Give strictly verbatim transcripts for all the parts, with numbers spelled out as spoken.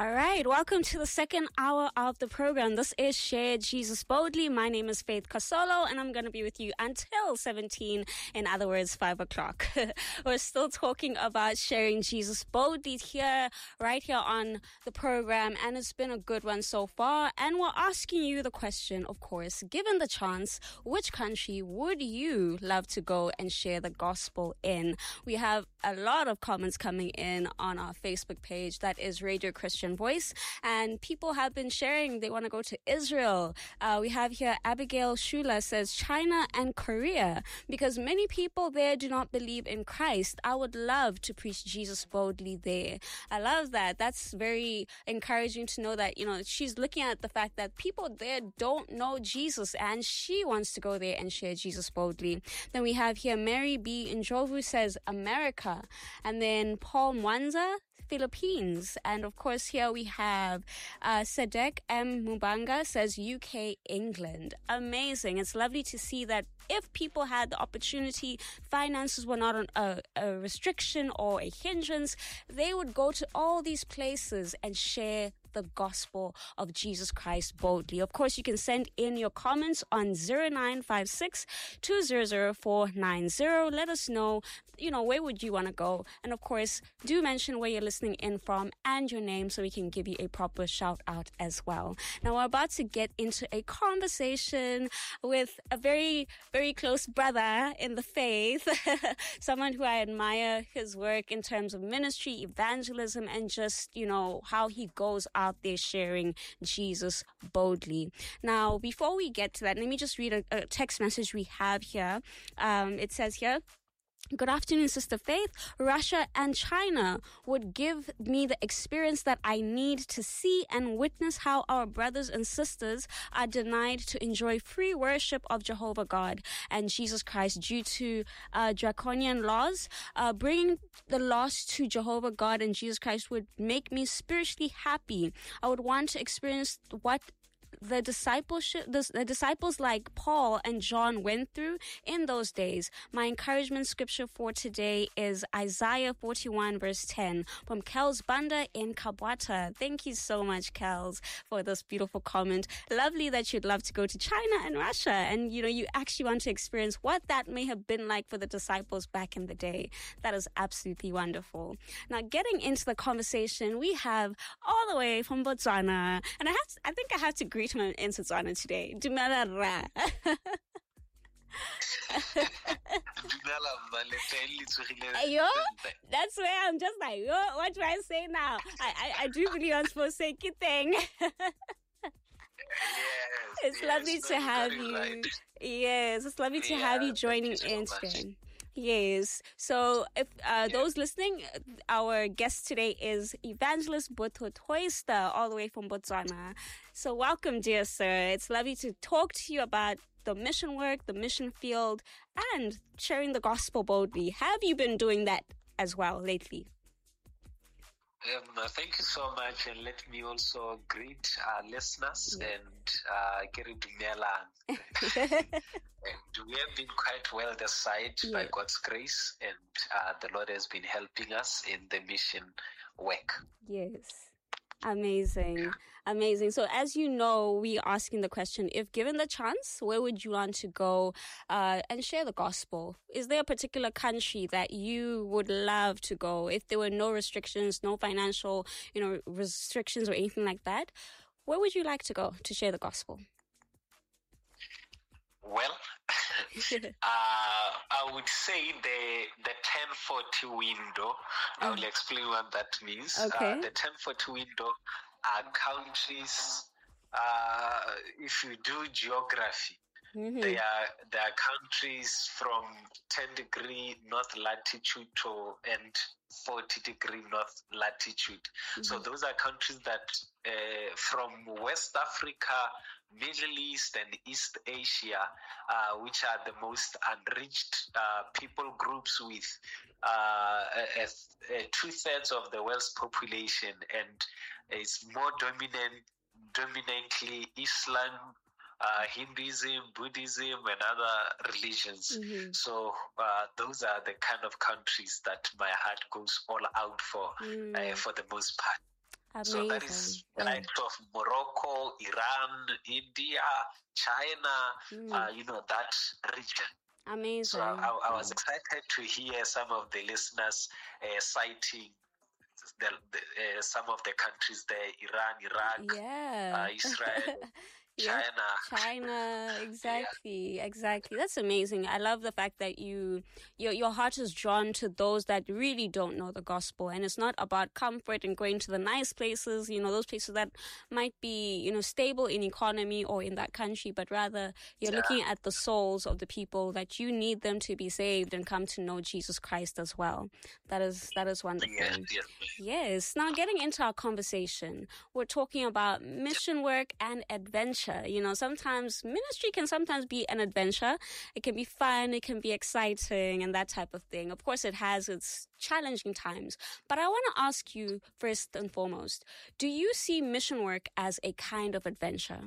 All right, welcome to the second hour of the program. This is Share Jesus Boldly. My name is Faith Casolo, and I'm going to be with you until seventeen, in other words, five o'clock. We're still talking about sharing Jesus boldly here, right here on the program, and it's been a good one so far. And we're asking you the question, of course, given the chance, which country would you love to go and share the gospel in? We have a lot of comments coming in on our Facebook page, that is Radio Christian Voice, and people have been sharing they want to go to Israel. Uh, we have here Abigail Shula says China and Korea, because many people there do not believe in Christ. I would love to preach Jesus boldly there. I love that. That's very encouraging to know that, you know, she's looking at the fact that people there don't know Jesus, and she wants to go there and share Jesus boldly. Then we have here Mary B. Njovu says America, and then Paul Mwanza, Philippines, and of course here we have uh, Sadek M. Mubanga says U K, England. Amazing. It's lovely to see that if people had the opportunity, finances were not an, a, a restriction or a hindrance, they would go to all these places and share the gospel of Jesus Christ boldly. Of course, you can send in your comments on zero nine five six, two zero zero, four nine zero. Let us know, you know, where would you want to go? And of course, do mention where you're listening in from and your name so we can give you a proper shout out as well. Now, we're about to get into a conversation with a very, very close brother in the faith, someone who I admire his work in terms of ministry, evangelism, and just, you know, how he goes out out there sharing Jesus boldly. Now, before we get to that, let me just read a, a text message we have here. Um, it says here, good afternoon, Sister Faith. Russia and China would give me the experience that I need to see and witness how our brothers and sisters are denied to enjoy free worship of Jehovah God and Jesus Christ due to uh, draconian laws. Uh, bringing the lost to Jehovah God and Jesus Christ would make me spiritually happy. I would want to experience what the discipleship, the, the disciples like Paul and John went through in those days. My encouragement scripture for today is Isaiah forty-one verse ten from Kels Banda in Kabwata. Thank you so much, Kels, for this beautiful comment. Lovely that you'd love to go to China and Russia, and you know, you actually want to experience what that may have been like for the disciples back in the day. That is absolutely wonderful. Now, getting into the conversation, we have all the way from Botswana, and I have to, I think I have to greet him in Setswana today. Dumela ra. Yo, that's where I'm just like, yo, what do I say now? I, I, I do believe I'm supposed to say kiteng. Yes, it's yes, lovely to have you. Right. Yes, it's lovely to yeah, have you joining you in so today. Yes. So, if uh, yeah. those listening, our guest today is Evangelist Botho Toyster, all the way from Botswana. So, welcome, dear sir. It's lovely to talk to you about the mission work, the mission field, and sharing the gospel boldly. Have you been doing that as well lately? Um, thank you so much, and let me also greet our listeners yeah. and uh, Keri Dumela. And we have been quite well this side yeah. by God's grace, and uh, the Lord has been helping us in the mission work. Yes. Amazing. Amazing. So as you know, we are asking the question, if given the chance, where would you want to go uh, and share the gospel? Is there a particular country that you would love to go if there were no restrictions, no financial, you know, restrictions or anything like that? Where would you like to go to share the gospel? Well, uh, I would say the the ten forty window. I will explain what that means. Okay. Uh, the ten forty window are countries, uh, if you do geography, mm-hmm. they are they are countries from ten degree north latitude to and forty degree north latitude. Mm-hmm. So those are countries that uh, from West Africa, Middle East, and East Asia, uh, which are the most unreached uh, people groups with uh, a, a two-thirds of the world's population, and it's more dominant, dominantly Islam, Uh, Hinduism, Buddhism, and other religions. Mm-hmm. So uh, those are the kind of countries that my heart goes all out for, mm. uh, for the most part. Amazing. So that is the likes of Morocco, Iran, India, China, mm. uh, you know, that region. Amazing. So I, I was excited to hear some of the listeners uh, citing the, the, uh, some of the countries there: Iran, Iraq, yeah. uh, Israel. Yeah, China. China, exactly, yeah. exactly. That's amazing. I love the fact that you, your your heart is drawn to those that really don't know the gospel, and it's not about comfort and going to the nice places, you know, those places that might be, you know, stable in economy or in that country, but rather you're yeah. looking at the souls of the people that you need them to be saved and come to know Jesus Christ as well. That is that is wonderful. Yes. Yes. yes. Now, getting into our conversation, we're talking about mission work and adventure. You know, sometimes ministry can sometimes be an adventure. It can be fun, it can be exciting, and that type of thing. Of course, it has its challenging times. But I want to ask you first and foremost, do you see mission work as a kind of adventure?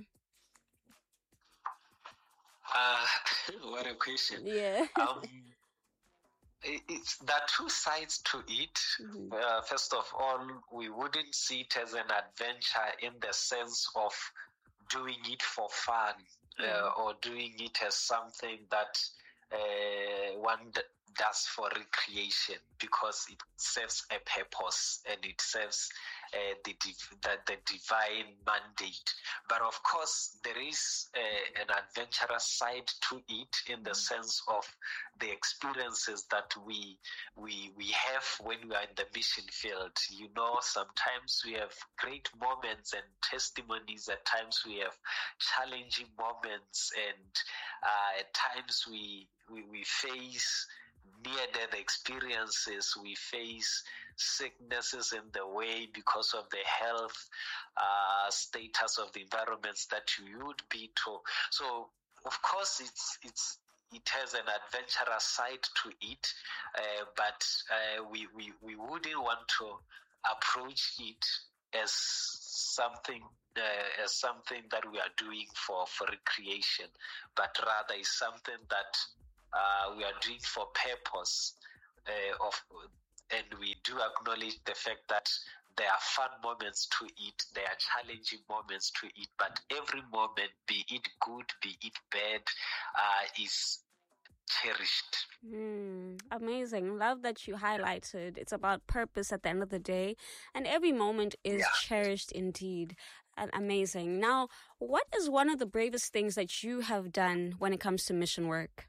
Uh, what a question. Yeah. um, it, it's, there are two sides to it. Mm-hmm. Uh, first of all, we wouldn't see it as an adventure in the sense of doing it for fun, uh, or doing it as something that uh, one d- does for recreation, because it serves a purpose and it serves uh, the, div- the the divine mandate. But of course, there is uh, an adventurous side to it, in the sense of the experiences that we we we have when we are in the mission field. You know, sometimes we have great moments and testimonies. At times we have challenging moments, and uh, at times we we, we face near-death experiences. We face sicknesses in the way because of the health uh, status of the environments that you would be to. So, of course, it's it's it has an adventurous side to it, uh, but uh, we, we we wouldn't want to approach it as something uh, as something that we are doing for, for recreation, but rather is something that Uh, we are doing for purpose, uh, of, and we do acknowledge the fact that there are fun moments to it, there are challenging moments to it, but every moment, be it good, be it bad, uh, is cherished. Mm, amazing. Love that you highlighted. It's about purpose at the end of the day, and every moment is yeah. cherished indeed. And amazing. Now, what is one of the bravest things that you have done when it comes to mission work?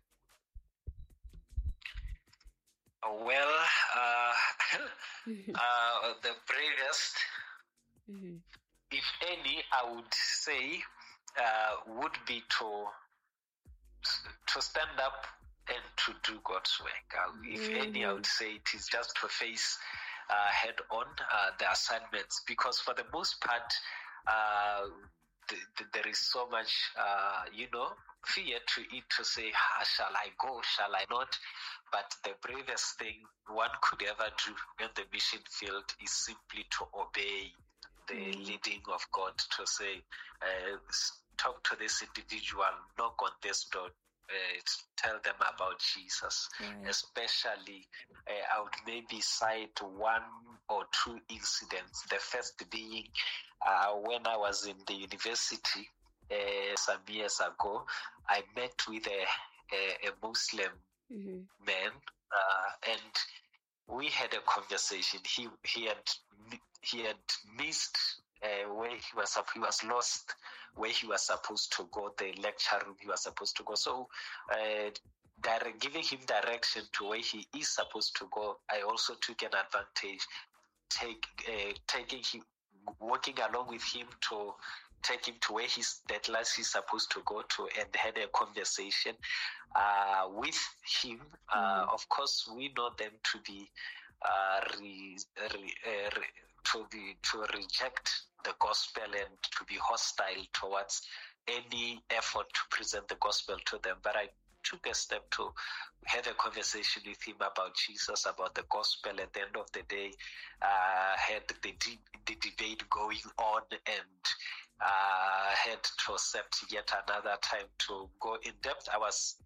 Well, uh, uh, the bravest, mm-hmm. if any, I would say, uh, would be to to stand up and to do God's work. Uh, if mm-hmm. any, I would say it is just to face uh, head on uh, the assignments, because for the most part, uh, the, the, there is so much, uh, you know, fear to it, to say, ah, shall I go, shall I not? But the bravest thing one could ever do in the mission field is simply to obey the mm. leading of God, to say, uh, talk to this individual, knock on this door, uh, tell them about Jesus. Mm. Especially, uh, I would maybe cite one or two incidents. The first being uh, when I was in the university uh, some years ago, I met with a, a, a Muslim mm-hmm. man, uh, and we had a conversation. He he had he had missed uh, where he was he was lost where he was supposed to go, the lecture room he was supposed to go. So, uh, direct, giving him direction to where he is supposed to go, I also took an advantage, take uh, taking him, walking along with him to take him to where he's that class he's supposed to go to, and had a conversation uh, with him. Uh, mm-hmm. Of course, we know them to be uh, re, re, uh, re, to be to reject the gospel and to be hostile towards any effort to present the gospel to them. But I took a step to have a conversation with him about Jesus, about the gospel. At the end of the day, uh, had the, de- the debate going on, and uh, had to accept yet another time to go in depth. I was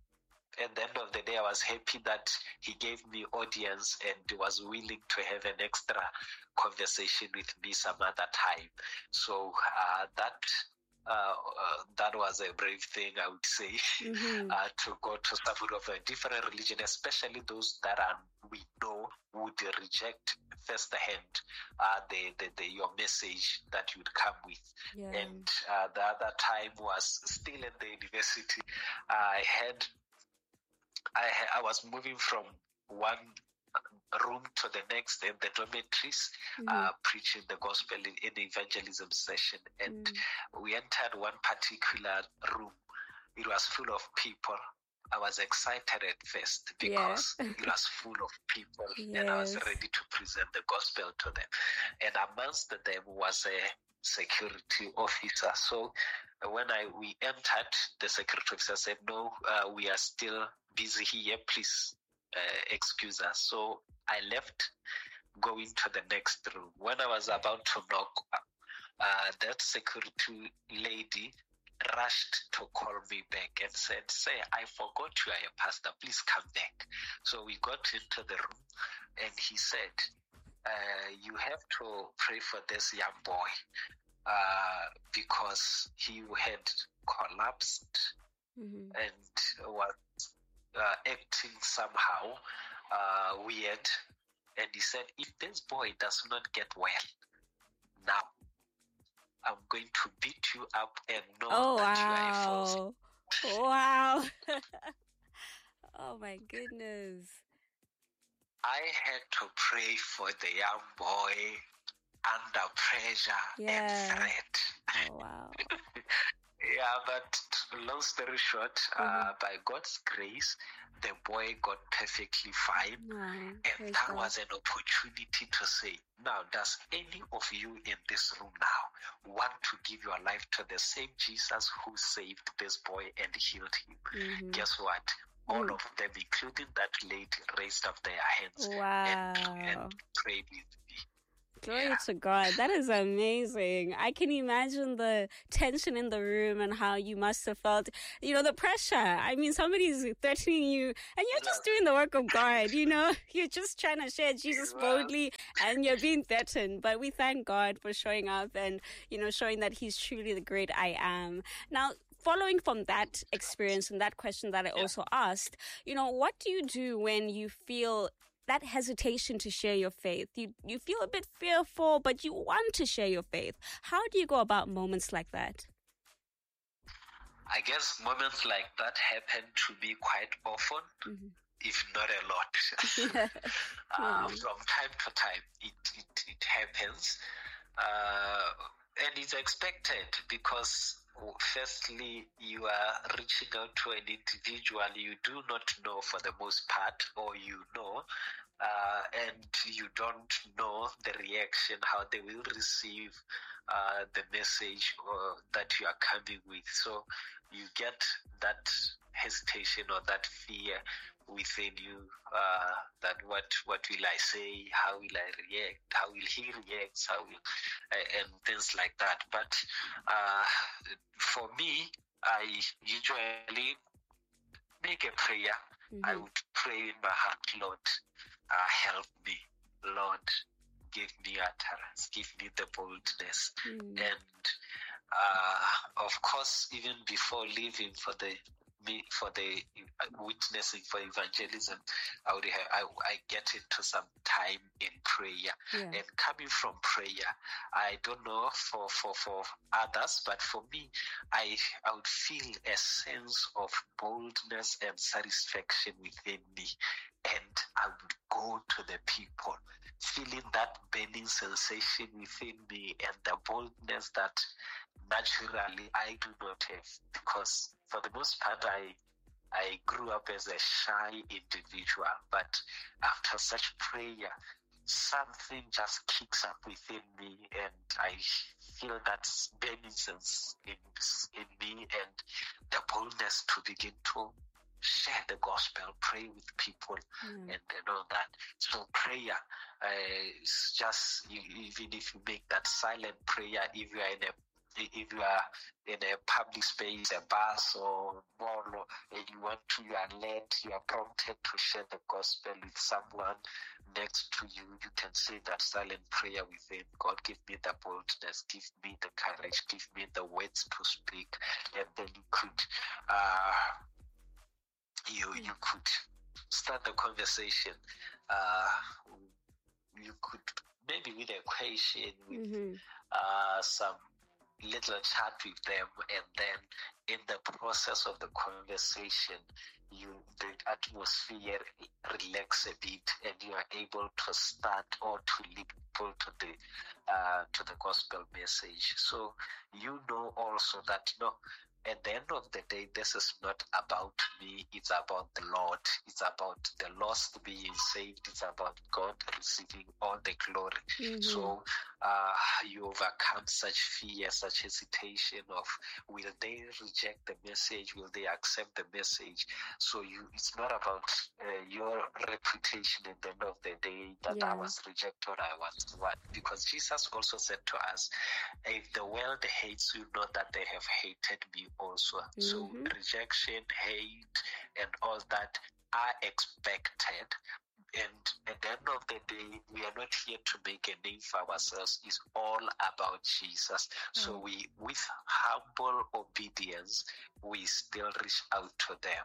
at the end of the day, I was happy that he gave me audience and was willing to have an extra conversation with me some other time. So uh, that uh, uh, that was a brave thing, I would say, mm-hmm. uh, to go to someone of a different religion, especially those that are, we know would reject firsthand uh, the, the, the your message that you'd come with. Yeah. And uh, the other time was still in the university. I had I, I was moving from one room to the next in the dormitories, mm-hmm. uh, preaching the gospel in, in the evangelism session. And mm. we entered one particular room. It was full of people. I was excited at first because yeah. it was full of people, yes. and I was ready to present the gospel to them. And amongst them was a security officer. So when I we entered, the security officer said, "No, uh, we are still busy here. Please uh, excuse us." So I left, going to the next room. When I was about to knock, uh, that security lady rushed to call me back and said, "Say, I forgot you are a pastor. Please come back." So we got into the room, and he said, uh, "You have to pray for this young boy uh, because he had collapsed mm-hmm. and was uh, acting somehow uh, weird." And he said, "If this boy does not get well now, I'm going to beat you up and know oh, that wow. you are a false." Wow. Oh, my goodness. I had to pray for the young boy under pressure yeah. and threat. Oh, wow. Yeah, but long story short, mm-hmm. uh, by God's grace, the boy got perfectly fine. Wow, and that God. was an opportunity to say, now, does any of you in this room now want to give your life to the same Jesus who saved this boy and healed him? Mm-hmm. Guess what? All mm. of them, including that lady, raised up their hands wow. and, and prayed with me. Glory yeah. to God. That is amazing. I can imagine the tension in the room and how you must have felt, you know, the pressure. I mean, somebody's threatening you and you're just doing the work of God, you know. You're just trying to share Jesus boldly and you're being threatened. But we thank God for showing up and, you know, showing that he's truly the great I am. Now, following from that experience and that question that I yeah. also asked, you know, what do you do when you feel that hesitation to share your faith? You you feel a bit fearful, but you want to share your faith. How do you go about moments like that? I guess moments like that happen to me quite often, mm-hmm. if not a lot. yeah. uh, mm-hmm. From time to time, it, it, it happens. Uh, and it's expected because firstly, you are reaching out to an individual you do not know for the most part, or you know, uh, and you don't know the reaction, how they will receive uh, the message or that you are coming with. So you get that hesitation or that fear within you, uh, that what what will I say, how will I react, how will he react, how will, uh, and things like that. But uh, for me, I usually make a prayer. Mm-hmm. I would pray in my heart, Lord, uh, help me, Lord, give me utterance, give me the boldness, mm-hmm. and uh, of course, even before leaving for the me for the witnessing for evangelism, I would have, I, I get into some time in prayer. Yeah. And coming from prayer, I don't know for, for, for others, but for me, I I would feel a sense of boldness and satisfaction within me. And I would go to the people, feeling that burning sensation within me and the boldness that naturally I do not have, because for the most part I I grew up as a shy individual, but after such prayer, something just kicks up within me and I feel that burning sense in, in me and the boldness to begin to share the gospel, pray with people, mm. and, and all that. So prayer uh, is just, you, even if you make that silent prayer, if you are in a if you are in a public space, a bus or mall, and you want to, you are led, you are prompted to share the gospel with someone next to you, you can say that silent prayer within. God, give me the boldness, give me the courage, give me the words to speak, and then you could, uh, you you could start the conversation. Uh, you could maybe with a question, with mm-hmm. uh, some little chat with them, and then in the process of the conversation, you the atmosphere relax a bit, and you are able to start or to lead people to the uh, to the gospel message. So you know also that you know. At the end of the day, this is not about me, it's about the Lord. It's about the lost being saved. It's about God receiving all the glory. Mm-hmm. So uh, you overcome such fear, such hesitation of will they reject the message? Will they accept the message? So you, it's not about uh, your reputation at the end of the day that yeah. I was rejected, I was what? Because Jesus also said to us, if the world hates you, know that they have hated me also. Mm-hmm. So rejection, hate, and all that are expected. And at the end of the day, we are not here to make a name for ourselves. It's all about Jesus. Mm-hmm. So we, with humble obedience, we still reach out to them.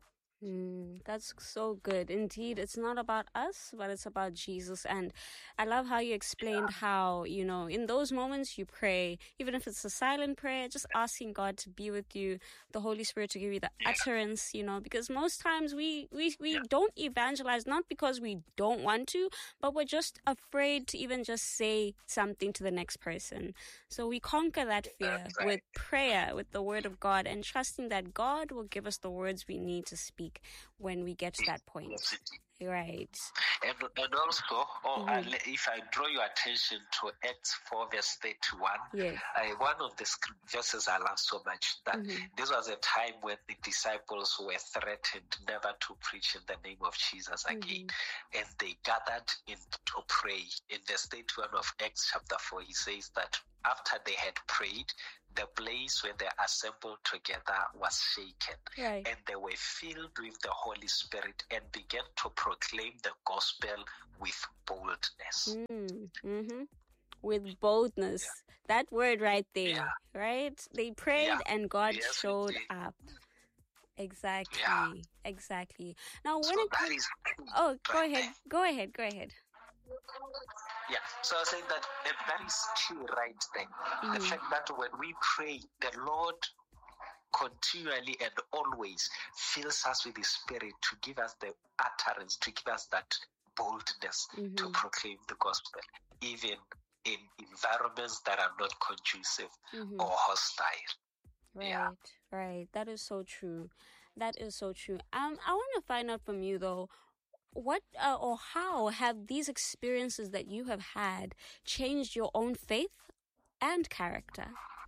Mm, that's so good. Indeed, it's not about us, but it's about Jesus. And I love how you explained yeah. how, you know, in those moments you pray, even if it's a silent prayer, just asking God to be with you, the Holy Spirit to give you the yeah. utterance, you know, because most times we, we, we yeah. don't evangelize, not because we don't want to, but we're just afraid to even just say something to the next person. So we conquer that fear right. with prayer, with the word of God, and trusting that God will give us the words we need to speak when we get to that point. Yes. Right. And, and also, oh, mm-hmm. I, if I draw your attention to Acts four verse thirty-one, yes. I, one of the verses I love so much, that mm-hmm. this was a time when the disciples were threatened never to preach in the name of Jesus again. Mm-hmm. And they gathered in to pray. In verse thirty-one of Acts chapter four, he says that after they had prayed, the place where they assembled together was shaken. Right. And they were filled with the Holy Spirit and began to proclaim the gospel with boldness. Mm, mm-hmm. With boldness. Yeah. That word right there, yeah. right? They prayed yeah. and God yes, showed indeed. up. Exactly. Yeah. Exactly. Now, when so it comes... Oh, go right ahead. There. Go ahead. Go ahead. Yeah, so I say that that is true right there. Mm-hmm. The fact that when we pray, the Lord continually and always fills us with His Spirit to give us the utterance, to give us that boldness mm-hmm. to proclaim the gospel, even in environments that are not conducive mm-hmm. or hostile. Right, yeah. right. That is so true. That is so true. Um, I want to find out from you though, what uh, or how have these experiences that you have had changed your own faith and character?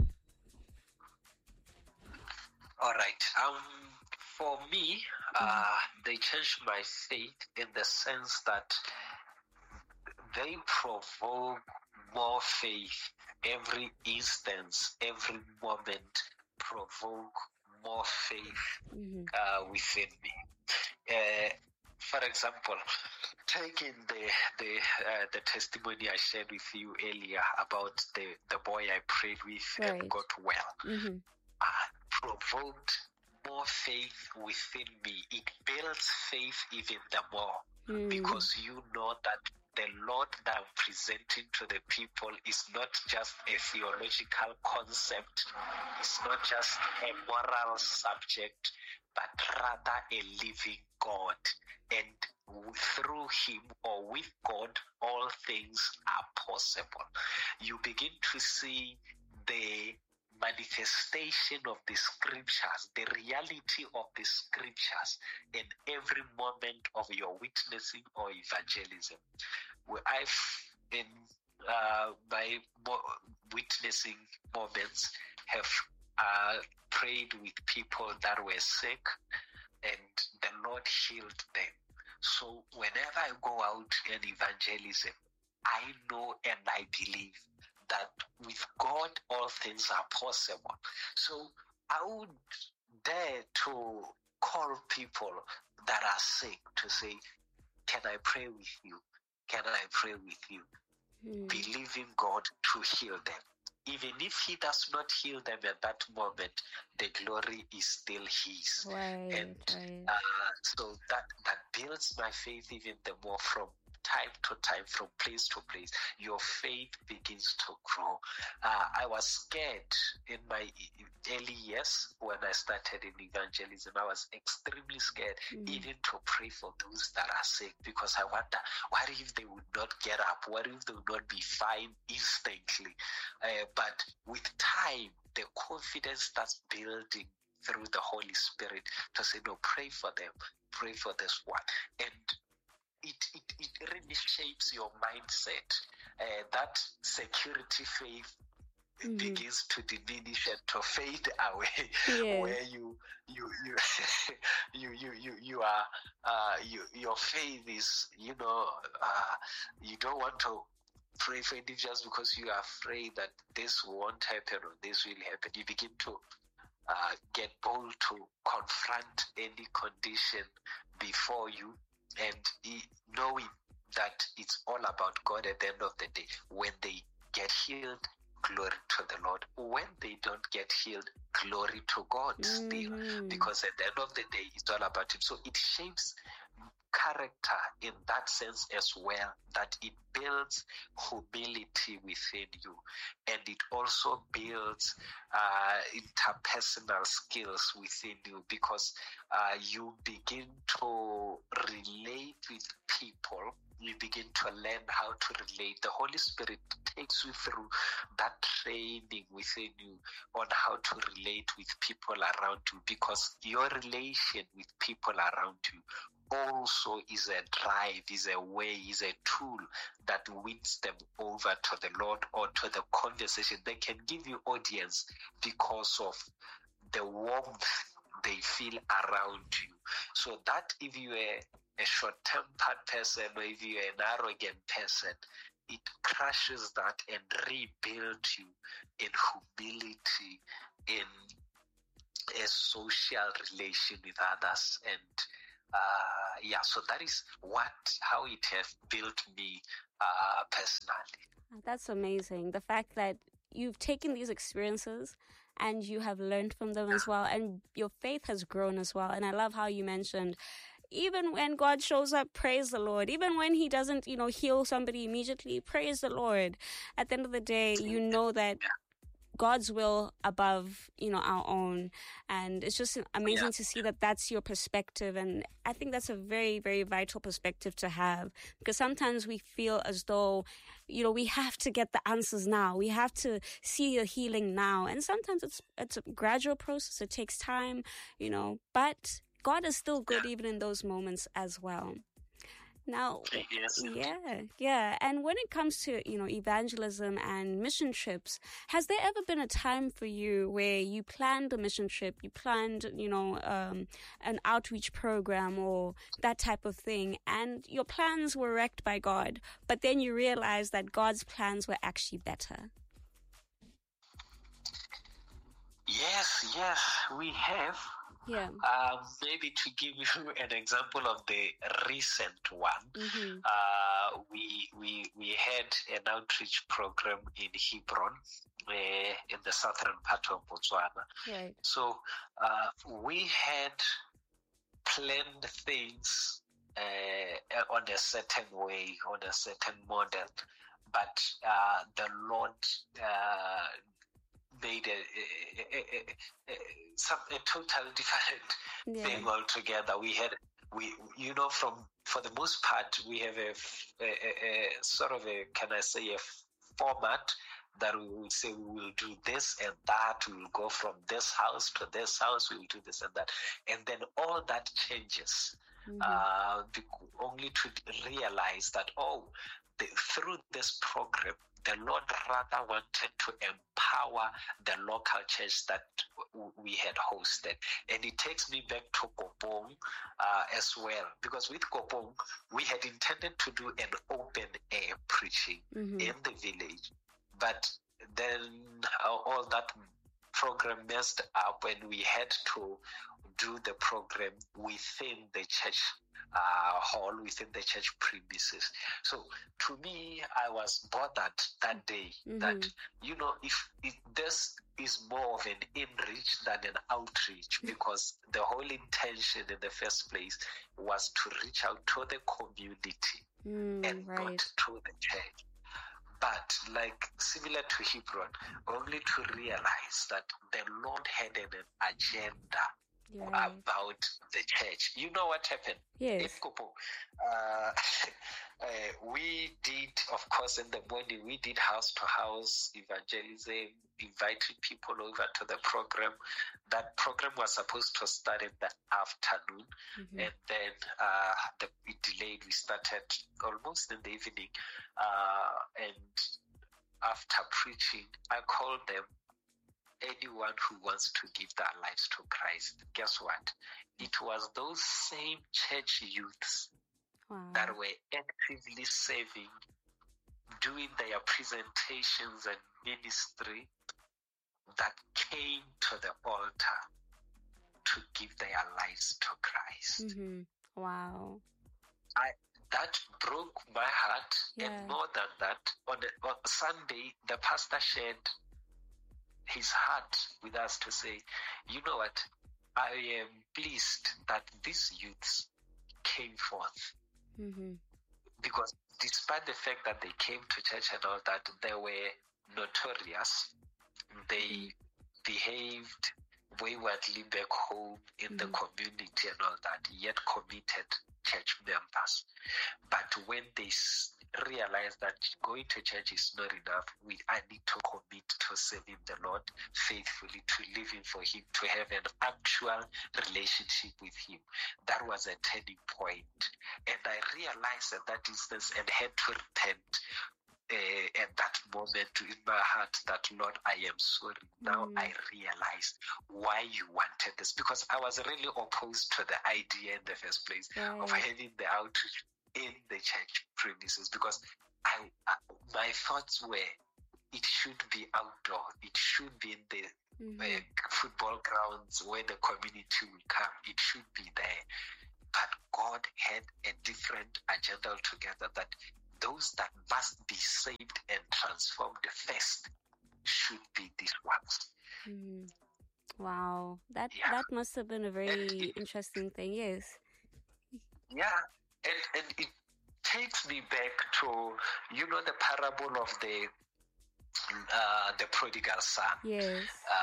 All right. Um, for me, uh, they changed my faith in the sense that they provoke more faith. Every instance, every moment provoke more faith mm-hmm. uh, within me. Uh, For example, taking the the uh, the testimony I shared with you earlier about the, the boy I prayed with right. and got well, mm-hmm. uh, provoked more faith within me. It builds faith even the more mm. because you know that the Lord that I'm presenting to the people is not just a theological concept, it's not just a moral subject, but rather a living God. And through Him or with God, all things are possible. You begin to see the manifestation of the scriptures, the reality of the scriptures in every moment of your witnessing or evangelism. Where I've in uh, my mo- witnessing moments have uh, prayed with people that were sick, and the Lord healed them. So whenever I go out in evangelism, I know and I believe that with God all all things are possible. So I would dare to call people that are sick to say, can I pray with you? Can I pray with you? Mm. Believing God to heal them. Even if he does not heal them at that moment, the glory is still his. Right, and right. Uh, so that, that builds my faith even the more. From time to time, from place to place, your faith begins to grow. Uh, I was scared in my early years when I started in evangelism. I was extremely scared mm. even to pray for those that are sick, because I wonder, what if they would not get up? What if they would not be fine instantly? Uh, but with time, the confidence starts building through the Holy Spirit to say, no, pray for them, pray for this one. And It, it it really shapes your mindset. Uh, that security faith mm-hmm. begins to diminish and to fade away. Yeah. Where you you you you you you you are uh, you your faith is, you know, uh, you don't want to pray for it just because you are afraid that this won't happen or this will happen. You begin to uh, get bold to confront any condition before you. And knowing that it's all about God at the end of the day. When they get healed, glory to the Lord. When they don't get healed, glory to God mm-hmm. still. Because at the end of the day, it's all about Him. So it shapes character in that sense as well, that it builds humility within you, and it also builds uh, interpersonal skills within you, because uh, you begin to relate with people. You begin to learn how to relate. The Holy Spirit takes you through that training within you on how to relate with people around you, because your relation with people around you also is a drive, is a way, is a tool that wins them over to the Lord or to the conversation. They can give you audience because of the warmth they feel around you. So that if you are a short-tempered person, or if you are an arrogant person, it crushes that and rebuilds you in humility, in a social relation with others. And Uh, yeah, so that is what how it has built me uh, personally. That's amazing. The fact that you've taken these experiences and you have learned from them as well, and your faith has grown as well. And I love how you mentioned, even when God shows up, praise the Lord. Even when He doesn't, you know, heal somebody immediately, praise the Lord. At the end of the day, you know that God's will above, you know, our own. And it's just amazing yeah. to see that that's your perspective. And I think that's a very, very vital perspective to have, because sometimes we feel as though, you know, we have to get the answers now. We have to see the healing now. And sometimes it's it's a gradual process. It takes time, you know, but God is still good even in those moments as well. Now, yes. yeah, yeah. And when it comes to, you know, evangelism and mission trips, has there ever been a time for you where you planned a mission trip, you planned, you know, um, an outreach program or that type of thing, and your plans were wrecked by God, but then you realized that God's plans were actually better? Yes, yes, we have. Yeah. Uh, maybe to give you an example of the recent one, mm-hmm. uh, we we we had an outreach program in Hebron, uh, in the southern part of Botswana. Right. So uh, we had planned things uh, on a certain way, on a certain model, but uh, the Lord Uh, made a, a, a, a, a, some, a totally different yeah. thing altogether. We had, we you know, from for the most part, we have a, a, a, a sort of a, can I say, a format that we will say we will do this and that. We will go from this house to this house. We will do this and that, and then all that changes, mm-hmm. uh, only to realize that oh, the, through this program, the Lord rather wanted to empower the local church that we had hosted. And it takes me back to Kopong uh, as well, because with Kopong, we had intended to do an open air preaching mm-hmm. in the village, but then uh, all that program messed up, and we had to do the program within the church uh, hall, within the church premises. So to me, I was bothered that day mm-hmm. that, you know, if, if this is more of an inreach than an outreach, because the whole intention in the first place was to reach out to the community mm, and right. not to the church. But like similar to Hebron, only to realize that the Lord had an agenda yeah. about the church. You know what happened? Yes. In Kopo, uh, uh, we did, of course, in the morning, we did house to house evangelism, inviting people over to the program. That program was supposed to start in the afternoon, mm-hmm. and then uh, the, it delayed. We started almost in the evening, uh, and after preaching, I called them. Anyone who wants to give their lives to Christ, guess what? It was those same church youths wow. that were actively serving, doing their presentations and ministry, that came to the altar to give their lives to Christ. Mm-hmm. Wow. I that broke my heart, yeah. and more than that, on, the, on Sunday, the pastor shared his heart with us to say, you know what, I am pleased that these youths came forth. Mm-hmm. Because despite the fact that they came to church and all that, they were notorious. They behaved waywardly back home in mm-hmm. the community and all that, yet committed church members. But when they realize that going to church is not enough, we I need to commit to serving the Lord faithfully, to living for Him, to have an actual relationship with Him. That was a turning point. And I realized at that instance and had to repent uh, at that moment in my heart that, Lord, I am sorry. Now mm. I realized why you wanted this, because I was really opposed to the idea in the first place right. of having the outreach in the church premises, because I, I my thoughts were it should be outdoor, it should be in the mm-hmm. uh, football grounds where the community will come, it should be there. But God had a different agenda altogether, that those that must be saved and transformed first should be these ones. Mm-hmm. Wow, that yeah. that must have been a very interesting thing. Yes. Yeah. And, and it takes me back to, you know, the parable of the uh, the prodigal son. Yes.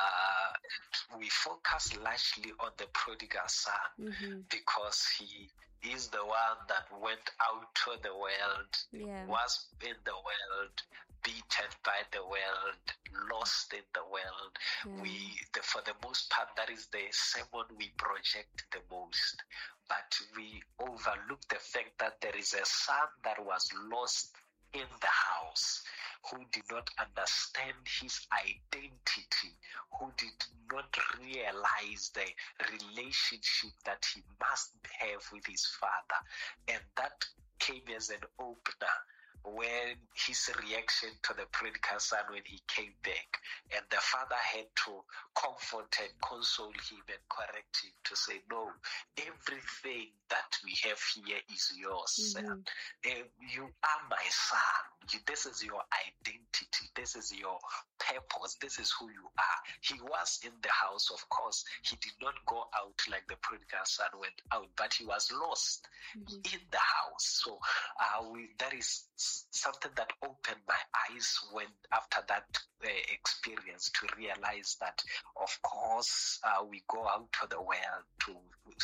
Uh, we focus largely on the prodigal son mm-hmm. because he is the one that went out to the world, yeah. was in the world, beaten by the world, lost in the world. Yeah. We, the, for the most part, that is the sermon we project the most. But we overlook the fact that there is a son that was lost in the house, who did not understand his identity, who did not realize the relationship that he must have with his father. And that came as an opener when his reaction to the prodigal son when he came back, and the father had to comfort and console him and correct him to say, no, everything that we have here is yours. Mm-hmm. And, and you are my son. You, this is your identity. This is your purpose. This is who you are. He was in the house, of course. He did not go out like the prodigal son went out, but he was lost mm-hmm. in the house. So uh, we, that is something that opened my eyes when after that uh, experience, to realize that, of course, uh, we go out to the world to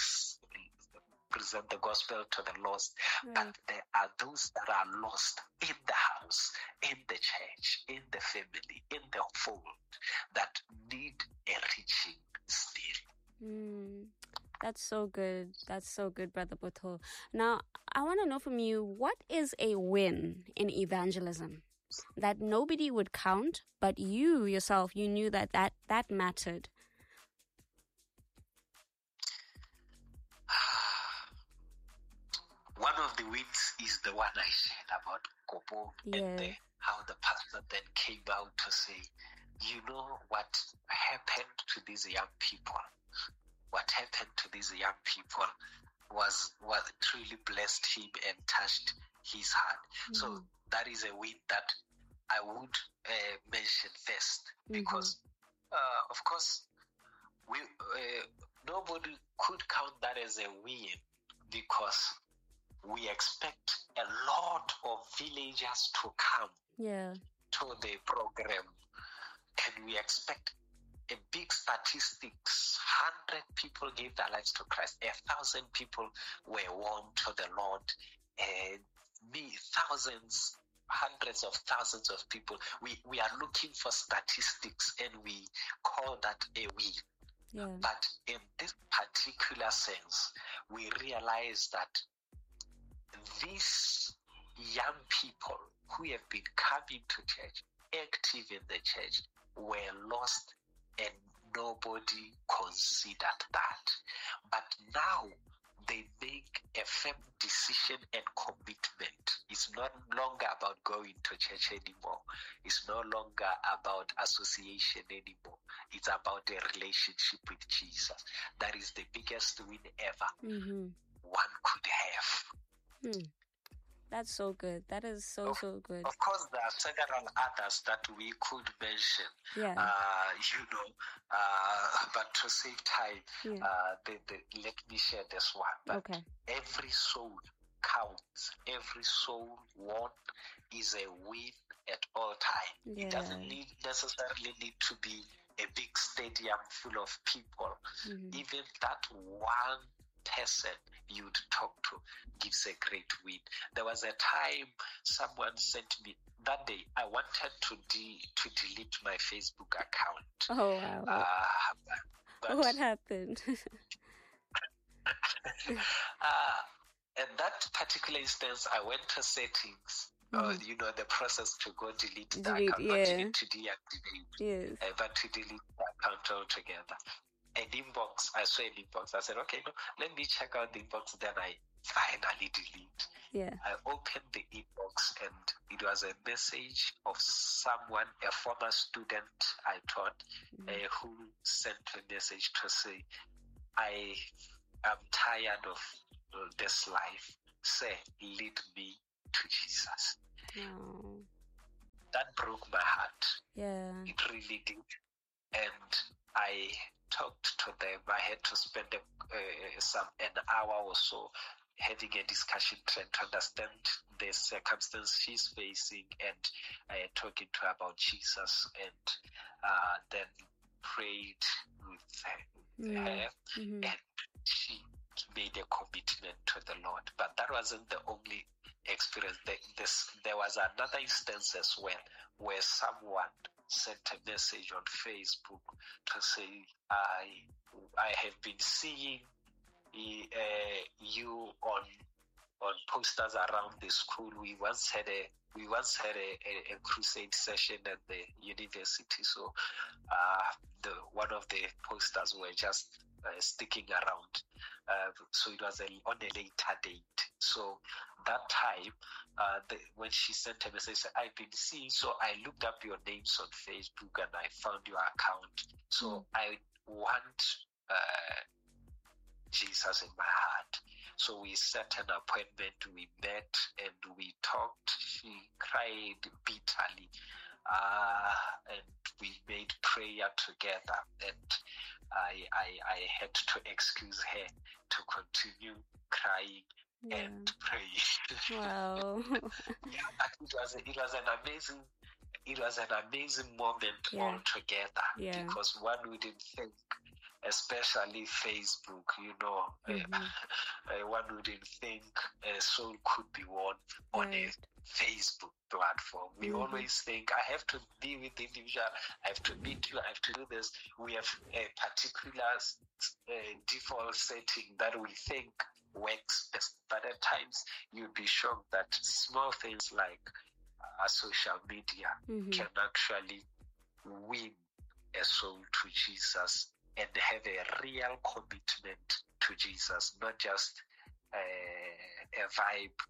present the gospel to the lost, right. but there are those that are lost in the house, in the church, in the family, in the fold, that need a reaching still. Mm, that's so good. That's so good, Brother Botho. Now, I want to know from you, what is a win in evangelism that nobody would count, but you yourself, you knew that that, that mattered? One of the wins is the one I shared about Kopo yes. and the how the pastor then came out to say, you know what happened to these young people? What happened to these young people was what truly blessed him and touched his heart. Mm-hmm. So that is a win that I would uh, mention first, because mm-hmm. uh, of course we uh, nobody could count that as a win, because we expect a lot of villagers to come yeah. to the program, and we expect a big statistics. Hundred people gave their lives to Christ. A thousand people were won to the Lord. And me, thousands, hundreds of thousands of people. We we are looking for statistics, and we call that a win. Yeah. But in this particular sense, we realize that these young people who have been coming to church, active in the church, were lost, and nobody considered that. But now they make a firm decision and commitment. It's no longer about going to church anymore. It's no longer about association anymore. It's about a relationship with Jesus. That is the biggest win ever mm-hmm. one could have. Hmm. That's so good. That is so, of, so good. Of course, there are several others that we could mention. Yeah. Uh, you know, uh, but to save time, yeah. uh, the, the, let me share this one. But okay. Every soul counts. Every soul won is a win at all times. Yeah. It doesn't need necessarily need to be a big stadium full of people. Mm-hmm. Even that one person you'd talk to gives a great win. There was a time someone sent me that day. I wanted to de- to delete my Facebook account. Oh wow! Uh, but, what happened? uh, in that particular instance, I went to settings. Mm-hmm. Uh, you know, the process to go delete the delete, account, yeah. not even to deactivate, yes. uh, but to delete the account altogether. An inbox, I saw an inbox. I said, okay, no, let me check out the inbox. Then I finally delete. Yeah. I opened the inbox, and it was a message of someone, a former student, I thought, mm-hmm. uh, who sent a message to say, I am tired of uh, this life. Say, lead me to Jesus. Oh. That broke my heart. Yeah. It really did. And I talked to them. I had to spend a, uh, some an hour or so having a discussion, trying to understand the circumstance she's facing, and uh, talking to her about Jesus, and uh, then prayed with her, mm. her mm-hmm. and she made a commitment to the Lord. But that wasn't the only experience. This, there was another instance as well, where someone sent a message on Facebook to say, I I have been seeing uh, you on on posters around the school. We once had a we once had a, a, a crusade session at the university. So uh, the one of the posters were just uh, sticking around. Uh, so it was a, on a later date. So that time, uh, the, when she sent a message, I've been seeing, so I looked up your names on Facebook and I found your account. So mm. I want uh, Jesus in my heart. So we set an appointment, we met and we talked. She cried bitterly, uh, and we made prayer together. And I, I, I had to excuse her to continue crying. Yeah. And pray. Wow. Yeah, it was it was an amazing it was an amazing moment yeah. altogether. Yeah. Because one wouldn't think, especially Facebook, you know, mm-hmm. uh, uh, one wouldn't think a soul could be won on right. a Facebook platform. We mm-hmm. always think, I have to be with the individual, I have to meet you, I have to do this. We have a particular uh, default setting that we think works best, but at times you'd be shocked that small things like uh, social media mm-hmm. can actually win a soul to Jesus and have a real commitment to Jesus, not just uh, a vibe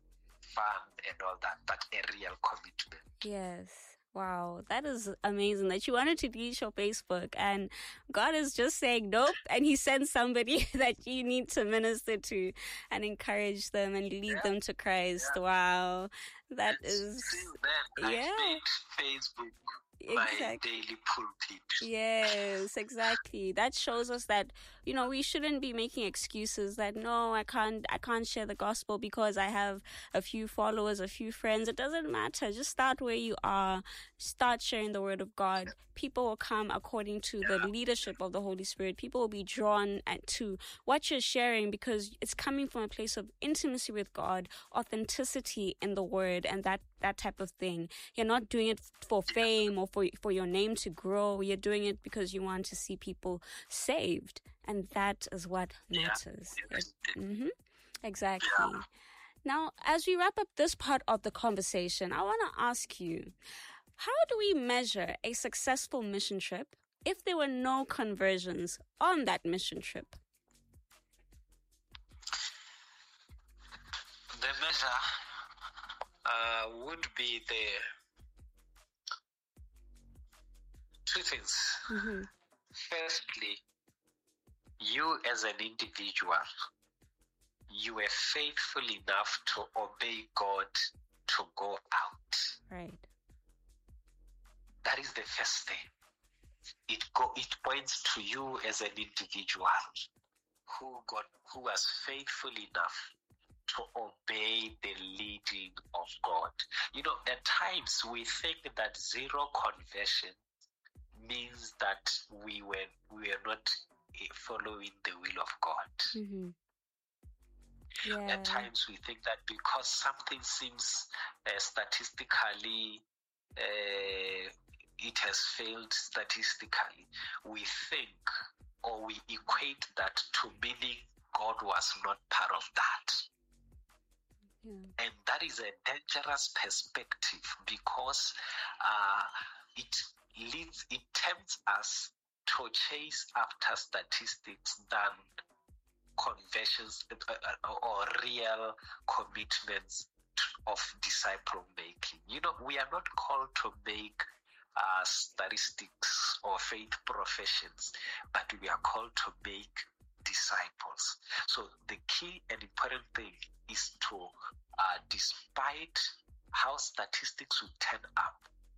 fun and all that, but a real commitment. Yes. Wow, that is amazing that you wanted to delete your Facebook and God is just saying nope, and He sends somebody that you need to minister to and encourage them and lead yeah. them to Christ. Yeah. Wow, that it's is then, yeah. I made Facebook exactly. my daily pulpit. Yes, exactly. That shows us that, you know, we shouldn't be making excuses that no, I can't I can't share the gospel because I have a few followers, a few friends. It doesn't matter. Just start where you are. Start sharing the word of God. People will come according to the leadership of the Holy Spirit. People will be drawn at, to what you're sharing because it's coming from a place of intimacy with God, authenticity in the word, and that that type of thing. You're not doing it for fame or for for your name to grow. You're doing it because you want to see people saved, and that is what matters. Yeah. Mm-hmm. Exactly. Yeah. Now, as we wrap up this part of the conversation, I want to ask you, how do we measure a successful mission trip if there were no conversions on that mission trip? The measure uh, would be the two things. Mm-hmm. Firstly, you as an individual, you were faithful enough to obey God to go out. Right. That is the first thing. It go. It points to you as an individual who got, who was faithful enough to obey the leading of God. You know, at times we think that zero conversion means that we were we are not following the will of God. Mm-hmm. Yeah. At times we think that because something seems uh, statistically uh, it has failed statistically, we think or we equate that to meaning God was not part of that. Yeah. And that is a dangerous perspective because uh, it leads, it tempts us to chase after statistics than conversions uh, or real commitments of disciple making. You know, we are not called to make uh, statistics or faith professions, but we are called to make disciples. So the key and important thing is to, uh, despite how statistics will turn up,